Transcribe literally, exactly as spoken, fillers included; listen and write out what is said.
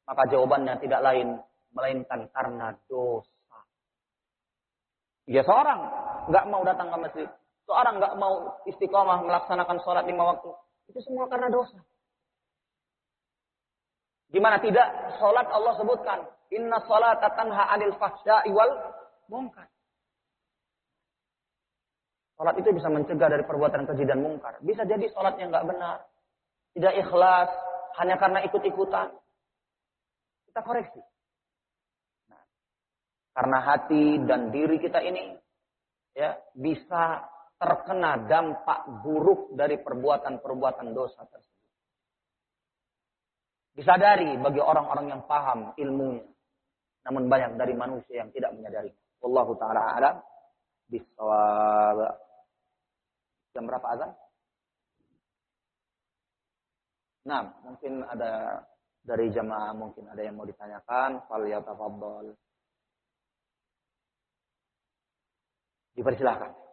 Maka jawabannya tidak lain melainkan karena dosa. Ya seorang nggak mau datang ke masjid, seorang nggak mau istiqomah melaksanakan sholat lima waktu, itu semua karena dosa. Gimana tidak? Sholat Allah sebutkan, inna sholata tanha 'anil fahsya'i wal munkar. Sholat itu bisa mencegah dari perbuatan keji dan mungkar. Bisa jadi sholatnya nggak benar, tidak ikhlas, hanya karena ikut-ikutan. Kita koreksi. Nah, karena hati dan diri kita ini ya bisa terkena dampak buruk dari perbuatan-perbuatan dosa tersebut. Disadari bagi orang-orang yang paham ilmunya. Namun banyak dari manusia yang tidak menyadari. Wallahu ta'ala a'lam bishawab. Jam berapa azan? Nah, mungkin ada dari jamaah mungkin ada yang mau ditanyakan, fal yatafaddal. Dipersilahkan.